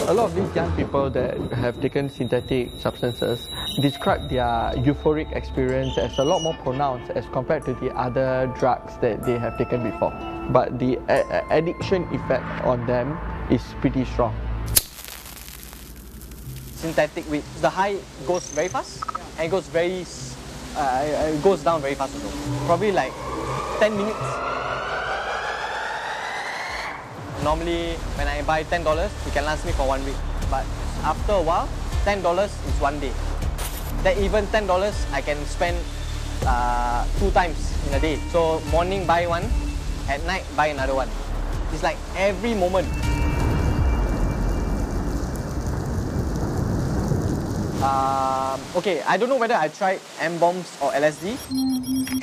A lot of these young people that have taken synthetic substances describe their euphoric experience as a lot more pronounced as compared to the other drugs that they have taken before. But the addiction effect on them is pretty strong. Synthetic weed, the high goes very fast and it goes down very fast also. Probably like 10 minutes. Normally, when I buy $10, it can last me for 1 week. But after a while, $10 is 1 day. Then even $10, I can spend 2 times in a day. So morning buy one, at night buy another one. It's like every moment. Okay, I don't know whether I tried M-bombs or LSD.